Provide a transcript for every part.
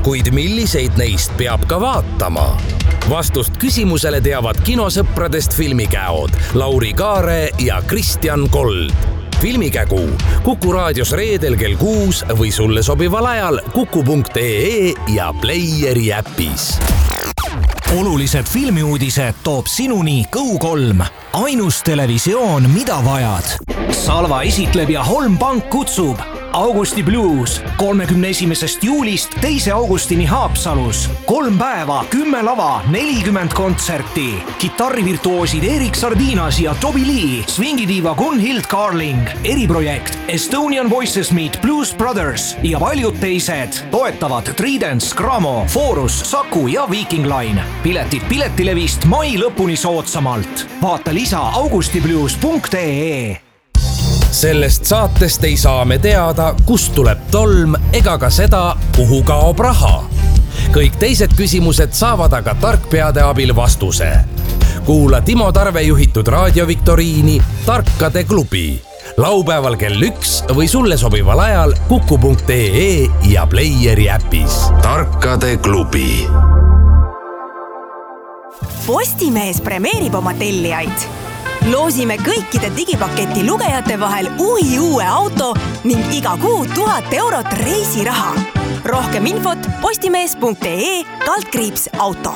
kuid milliseid neist peab ka vaatama? Vastust küsimusele teavad kinosõpradest filmikäod Lauri Kaare ja Kristjan Kold. Filmikägu Kuku raadios reedel kell 6 või sulle sobival ajal kuku.ee ja Playeri äpis. Olulised filmiuudised toob sinuni Go3. Ainus televisioon, mida vajad. Salva esitleb ja Holm Pank kutsub. Augusti Blues 31. juulist 2. augustini Haapsalus. 3 päeva, 10 lava, 40 kontserti. Kitarrivirtuoosid Erik Sardinas ja Toby Lee, swingidiiva Gunhild Carling, eriprojekt Estonian Voices Meet Blues Brothers ja paljud teised. Toetavad Tridents, Gramo, Forus, Saku ja Viking Line. Piletid Piletilevist mai lõpuni soodsamalt. Vaata lisa augustiblues.ee. Sellest saatest ei saa me teada, kust tuleb tolm ega ka seda, kuhu kaob raha. Kõik teised küsimused saavad aga tarkpeade abil vastuse. Kuula Timo Tarve juhitud raadioviktoriini Tarkade klubi. Laupäeval kell 1 või sulle sobival ajal kuku.ee ja Playeri äpis. Tarkade klubi. Postimees premeerib oma tellijaid. Loosime kõikide digipaketi lugejate vahel uue auto ning iga kuu 1000 eurot reisiraha. Rohkem infot postimees.ee/auto.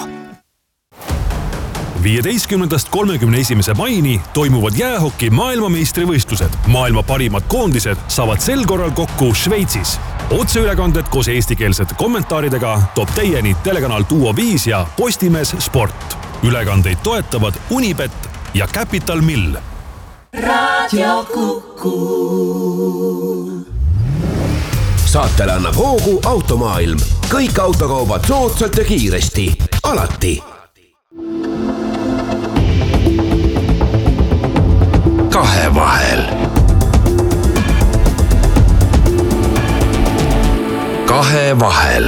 15.–31. maini toimuvad jäähoki maailmameistrivõistlused. Maailma parimad koondised saavad sel korral kokku Šveitsis. Otseülekanded koos eestikeelsete kommentaaridega toob teieni telekanal Duo 5 ja Postimees Sport. Ülekandeid toetavad Unibet ja Capital Mill. Radio Kuku. Saatele annab hoogu Automaailm. Kõik autokaubad soodsalt ja kiiresti. Alati. Kahevahel. Kahevahel.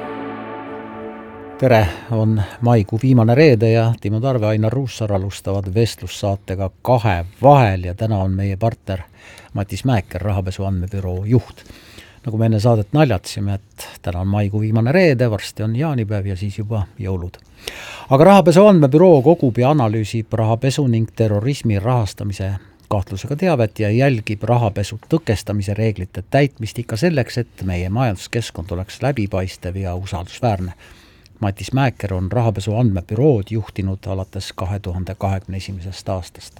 Tere, on maikuu viimane reede ja Timo Tarve, Ainar Ruussaar alustavad vestlussaatega Kahevahel ja täna on meie partner Matis Mäeker, rahapesu andmebüroo juht. Nagu me enne saadet naljatsime, et täna on maikuu viimane reede, varsti on jaanipäev ja siis juba jõulud. Aga rahapesu andmebüroo kogub ja analüüsib rahapesu ning terrorismi rahastamise kahtlusega teavet ja jälgib rahapesu tõkestamise reeglite täitmist ikka selleks, et meie majanduskeskkond oleks läbipaistev ja usaldusväärne. Matis Mäeker on rahapesu andmebürood juhtinud alates 2021. aastast.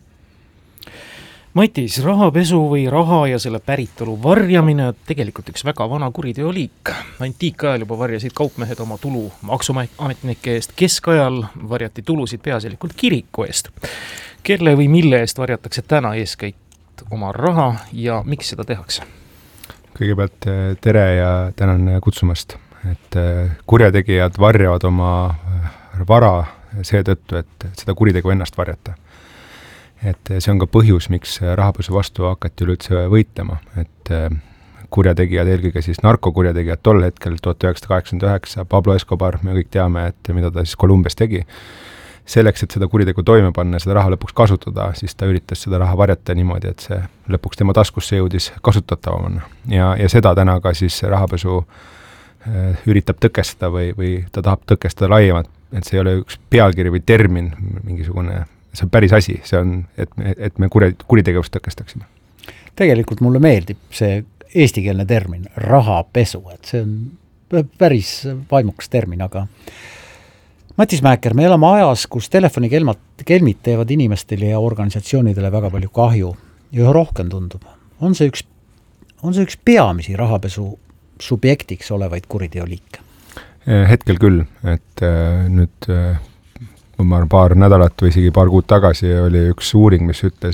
Matis, rahapesu või raha ja selle päritolu varjamine on tegelikult üks väga vana kuriteoliik. Antiikajal juba varjasid kaupmehed oma tulu maksuametnike eest, keskajal varjati tulusid peaasjalikult kiriku eest. Kelle või mille eest varjatakse täna eeskätt oma raha ja miks seda tehakse? Kõigepealt tere ja tänan kutsumast. Et kurjategijad varjavad oma vara seetõttu, et seda kuritegu ennast varjata. Et see on ka põhjus, miks rahapesu vastu hakati üleüldse võitlema. Et kurjategijad, eelkõige siis narkokurjategijad tol hetkel 1989, Pablo Escobar, me kõik teame, et mida ta siis Kolumbias tegi. Selleks, et seda kuritegu toime panna ja seda raha lõpuks kasutada, siis ta üritas seda raha varjata niimoodi, et see lõpuks tema taskusse jõudis kasutatav on. Ja seda täna ka siis rahapesu üritab tõkestada või ta tahab tõkestada laiemalt, et see ei ole üks pealkiri või termin mingisugune, see on päris asi, see on, et me kuritegevust tõkestaksime. Tegelikult mulle meeldib see eestikeelne termin, rahapesu, et see on päris vaimukas termin, aga Matis Mäeker, me elame ajas, kus telefonikelmid teevad inimestele ja organisatsioonidele väga palju kahju ja üha rohkem tundub. On see üks peamisi rahapesu subjektiks olevaid kuriteoliike? Hetkel küll, et nüüd paar nädalat või isegi paar kuud tagasi oli üks uuring, mis ütles,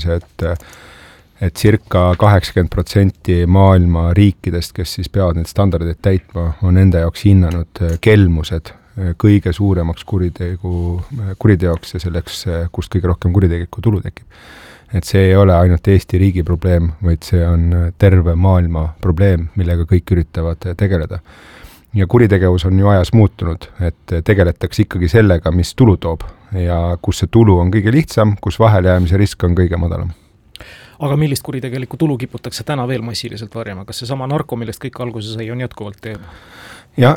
et circa 80% maailma riikidest, kes siis peavad need standardid täitma, on enda jaoks hinnanud kelmused kõige suuremaks kuriteoks ja selleks, kust kõige rohkem kuritegeliku tulu tekib. Et see ei ole ainult Eesti riigi probleem, vaid see on terve maailma probleem, millega kõik üritavad tegeleda. Ja kuritegevus on ju ajas muutunud, et tegeletakse ikkagi sellega, mis tulu toob ja kus see tulu on kõige lihtsam, kus vahelejäämise risk on kõige madalam. Aga millist kuritegelikku tulu kiputakse täna veel massiliselt varjama? Kas see sama narko, millest kõik alguse sai, on jätkuvalt teema? Ja